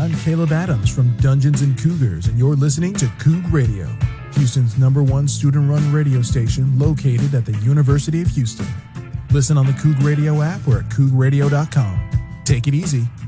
I'm Caleb Adams from Dungeons and Cougars, and you're listening to Coug Radio, Houston's #1 student-run radio station located at the University of Houston. Listen on the Coug Radio app or at cougradio.com. Take it easy.